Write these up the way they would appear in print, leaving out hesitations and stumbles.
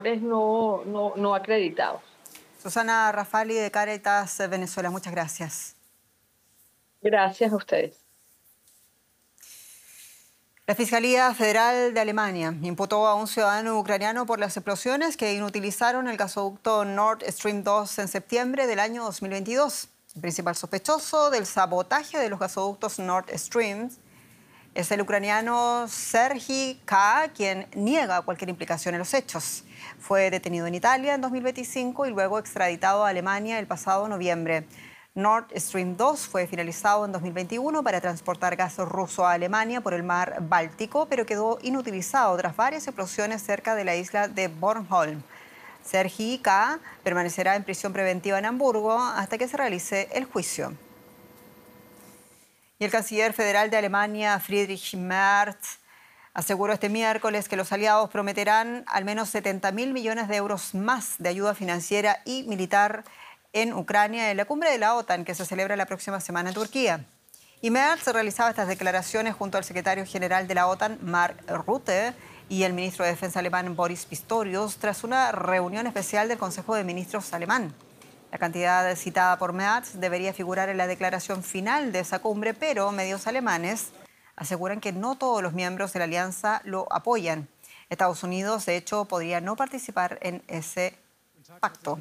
no acreditados. Susana Rafali de Cáritas Venezuela, muchas gracias. Gracias a ustedes. La Fiscalía Federal de Alemania imputó a un ciudadano ucraniano por las explosiones que inutilizaron el gasoducto Nord Stream 2 en septiembre del año 2022. El principal sospechoso del sabotaje de los gasoductos Nord Stream es el ucraniano Serhiy K., quien niega cualquier implicación en los hechos. Fue detenido en Italia en 2025 y luego extraditado a Alemania el pasado noviembre. Nord Stream 2 fue finalizado en 2021 para transportar gas ruso a Alemania por el mar Báltico, pero quedó inutilizado tras varias explosiones cerca de la isla de Bornholm. Serhiy K. permanecerá en prisión preventiva en Hamburgo hasta que se realice el juicio. Y el canciller federal de Alemania, Friedrich Merz, aseguró este miércoles que los aliados prometerán al menos 70.000 millones de euros más de ayuda financiera y militar en Ucrania en la cumbre de la OTAN que se celebra la próxima semana en Turquía. Y Merz realizaba estas declaraciones junto al secretario general de la OTAN, Mark Rutte, y el ministro de Defensa alemán, Boris Pistorius, tras una reunión especial del Consejo de Ministros alemán. La cantidad citada por Merz debería figurar en la declaración final de esa cumbre, pero medios alemanes aseguran que no todos los miembros de la alianza lo apoyan. Estados Unidos, de hecho, podría no participar en ese pacto.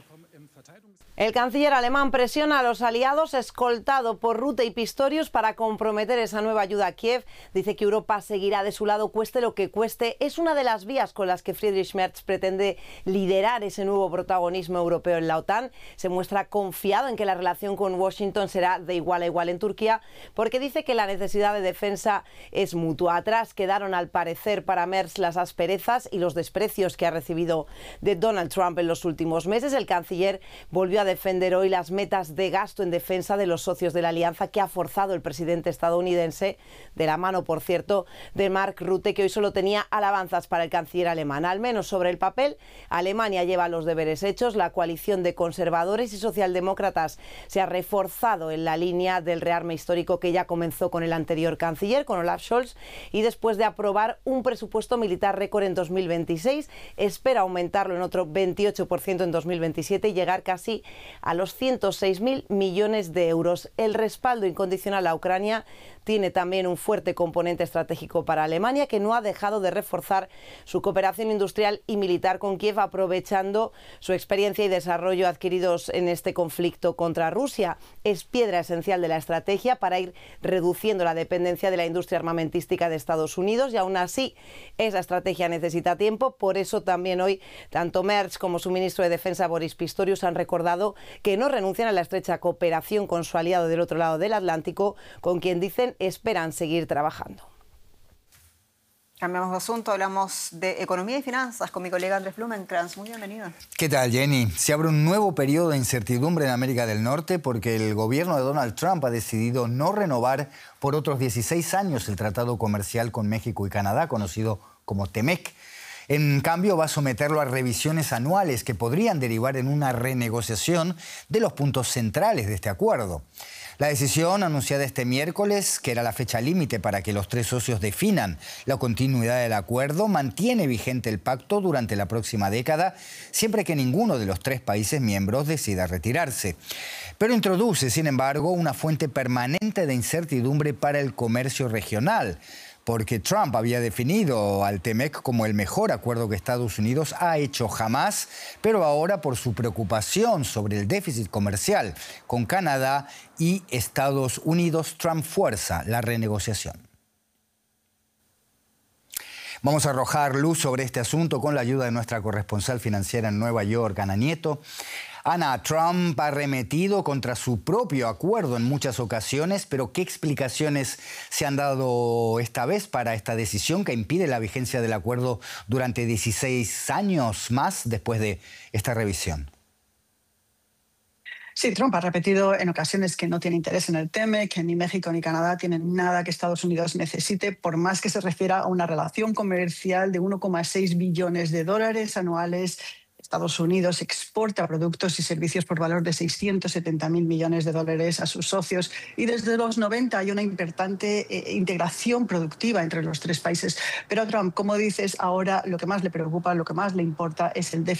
El canciller alemán presiona a los aliados, escoltado por Rutte y Pistorius, para comprometer esa nueva ayuda a Kiev. Dice que Europa seguirá de su lado, cueste lo que cueste. Es una de las vías con las que Friedrich Merz pretende liderar ese nuevo protagonismo europeo en la OTAN. Se muestra confiado en que la relación con Washington será de igual a igual en Turquía, porque dice que la necesidad de defensa es mutua. Atrás quedaron, al parecer, para Merz las asperezas y los desprecios que ha recibido de Donald Trump en los últimos meses. El canciller volvió a defender hoy las metas de gasto en defensa de los socios de la alianza que ha forzado el presidente estadounidense, de la mano, por cierto, de Mark Rutte, que hoy solo tenía alabanzas para el canciller alemán. Al menos sobre el papel, Alemania lleva los deberes hechos. La coalición de conservadores y socialdemócratas se ha reforzado en la línea del rearme histórico que ya comenzó con el anterior canciller, con Olaf Scholz, y después de aprobar un presupuesto militar récord en 2026, espera aumentarlo en otro 28% en 2027 y llegar casi a los 106.000 millones de euros. El respaldo incondicional a Ucrania tiene también un fuerte componente estratégico para Alemania, que no ha dejado de reforzar su cooperación industrial y militar con Kiev, aprovechando su experiencia y desarrollo adquiridos en este conflicto contra Rusia. Es piedra esencial de la estrategia para ir reduciendo la dependencia de la industria armamentística de Estados Unidos, y aún así esa estrategia necesita tiempo. Por eso también hoy tanto Merz como su ministro de Defensa, Boris Pistorius, han recordado que no renuncian a la estrecha cooperación con su aliado del otro lado del Atlántico, con quien dicen esperan seguir trabajando. Cambiamos de asunto, hablamos de economía y finanzas con mi colega Andrés Blumenkrantz. Muy bienvenido. ¿Qué tal, Jenny? Se abre un nuevo periodo de incertidumbre en América del Norte porque el gobierno de Donald Trump ha decidido no renovar por otros 16 años el tratado comercial con México y Canadá, conocido como TEMEC. En cambio, va a someterlo a revisiones anuales que podrían derivar en una renegociación de los puntos centrales de este acuerdo. La decisión anunciada este miércoles, que era la fecha límite para que los tres socios definan la continuidad del acuerdo, mantiene vigente el pacto durante la próxima década, siempre que ninguno de los tres países miembros decida retirarse. Pero introduce, sin embargo, una fuente permanente de incertidumbre para el comercio regional, porque Trump había definido al TEMEC como el mejor acuerdo que Estados Unidos ha hecho jamás, pero ahora, por su preocupación sobre el déficit comercial con Canadá y Estados Unidos, Trump fuerza la renegociación. Vamos a arrojar luz sobre este asunto con la ayuda de nuestra corresponsal financiera en Nueva York, Ana Nieto. Ana, Trump ha arremetido contra su propio acuerdo en muchas ocasiones, pero ¿qué explicaciones se han dado esta vez para esta decisión que impide la vigencia del acuerdo durante 16 años más después de esta revisión? Sí, Trump ha repetido en ocasiones que no tiene interés en el TEMEC, que ni México ni Canadá tienen nada que Estados Unidos necesite, por más que se refiera a una relación comercial de 1,6 billones de dólares anuales. Estados Unidos exporta productos y servicios por valor de 670.000 millones de dólares a sus socios y desde los 90 hay una importante integración productiva entre los tres países. Pero Trump, como dices, ahora lo que más le preocupa, lo que más le importa es el déficit